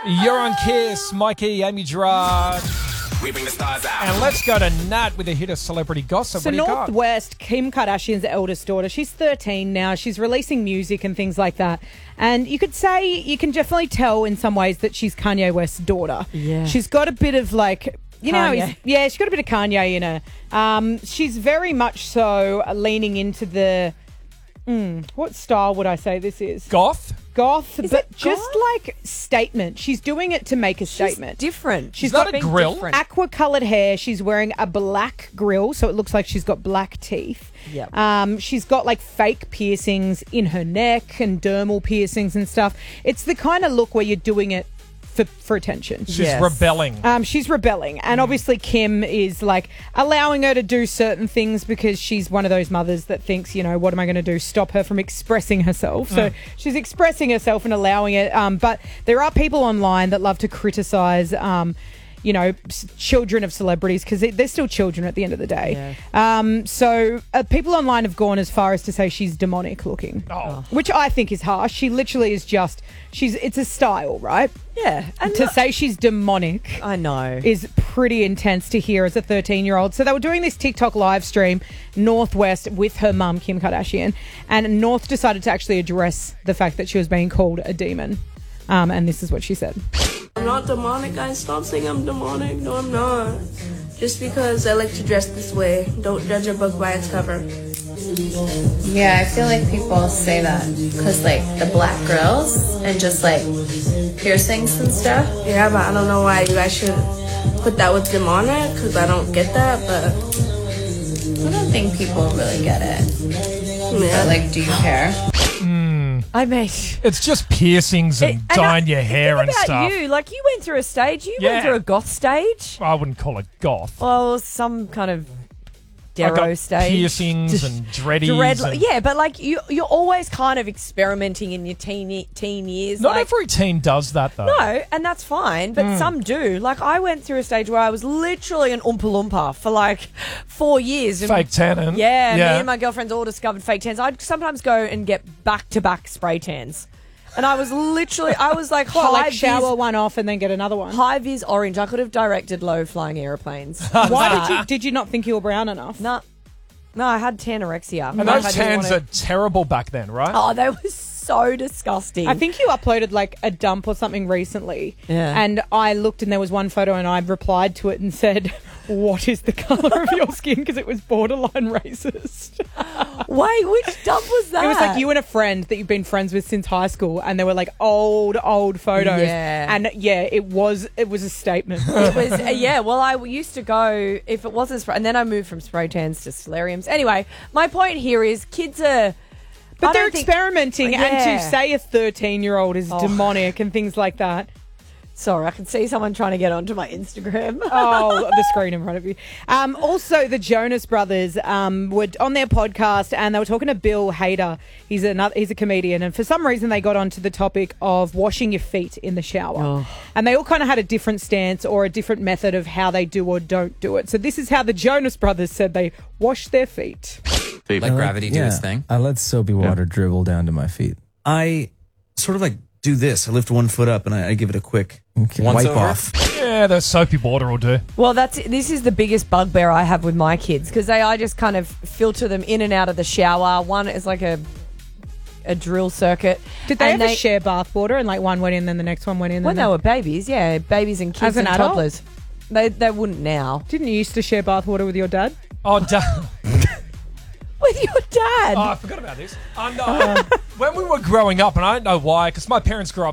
You're on Kiss, Mikey, Amy Gerard. We bring the stars out. And let's go to Nat with a hit of celebrity gossip. So what do you got? Northwest, Kim Kardashian's eldest daughter, she's 13 now. She's releasing music and things like that. And you could say, you can definitely tell in some ways that she's Kanye West's daughter. Yeah. She's got a bit of like... You know, Kanye. she's got a bit of Kanye in her. She's very much so leaning into the... what style would I say this is? Goth? Goth, Is but it just goth? like statement. She's doing it to make a statement. Different. She's that got a grill? different. aqua coloured hair. She's wearing a black grill, so it looks like she's got black teeth. Yep. She's got like fake piercings in her neck and dermal piercings and stuff. It's the kind of look where you're doing it for attention. She's Yes. rebelling. She's rebelling, and obviously Kim is like allowing her to do certain things because she's one of those mothers that thinks, you know, what am I going to do? Stop her from expressing herself. So she's expressing herself and allowing it. But there are people online that love to criticize, you know, children of celebrities because they're still children at the end of the day. Yeah. So people online have gone as far as to say she's demonic looking, which I think is harsh. She literally is just it's a style, right? Yeah. And To say she's demonic I know. is pretty intense to hear as a 13-year-old. So they were doing this TikTok live stream, Northwest, with her mum, Kim Kardashian, and North decided to actually address the fact that she was being called a demon. And this is what she said. I'm not demonic, guys. Stop saying I'm demonic. No, I'm not. Just because I like to dress this way. Don't judge a book by its cover. Yeah, I feel like people say that because, like, the black grills and just, like, piercings and stuff. Yeah, but I don't know why you guys should put that with demonic, because I don't get that, but... I don't think people really get it. Yeah. But, like, do you care? I mean... It's just piercings and dyeing your hair and think about stuff. you. Like, you went through a stage. You Yeah. went through a goth stage. I wouldn't call it goth. Well, some kind of I got Darrow stage. piercings and dreadies. and- Yeah, but like you're always kind of experimenting in your teen years. Not like, every teen does that, though. No, and that's fine, but some do. Like, I went through a stage where I was literally an Oompa Loompa for like 4 years. And Fake tanning. Yeah, me and my girlfriends all discovered fake tans. I'd sometimes go and get back-to-back spray tans. And I was like Like shower one off and then get another one. high vis orange. I could have directed low-flying airplanes. Why did you not think you were brown enough? No, I had tanorexia. And those tans are terrible back then, right? Oh, they were so disgusting. I think you uploaded like a dump or something recently. Yeah. And I looked and there was one photo and I replied to it and said, what is the colour of your skin? Because it was borderline racist. Wait, which dump was that? It was like you and a friend that you've been friends with since high school, and they were like old photos. Yeah. And yeah, it was a statement. It was, yeah, well, I used to go, if it wasn't spray, and then I moved from spray tans to solariums. Anyway, my point here is kids are... But I they're don't think- experimenting, and Yeah. to say a 13-year-old is demonic and things like that. Sorry, I can see someone trying to get onto my Instagram. Oh, the screen in front of you. Also, the Jonas Brothers were on their podcast and they were talking to Bill Hader. He's a comedian, and for some reason they got onto the topic of washing your feet in the shower. And they all kind of had a different stance or a different method of how they do or don't do it. So this is how the Jonas Brothers said they wash their feet. Let gravity do its thing. I let soapy water dribble down to my feet. I sort of like do this. I lift one foot up and I give it a quick Once wipe over? off. Yeah, the soapy water will do. Well, this is the biggest bugbear I have with my kids, because I just kind of filter them in and out of the shower. One is like a drill circuit. Did they And ever share bath water and like one went in, then the next one went in? When then they were babies, yeah, babies and kids As an and adult? toddlers. They wouldn't now. Didn't you used to share bath water with your dad? Oh, With your dad? I forgot about this. No. When we were growing up, and I don't know why, because my parents grew up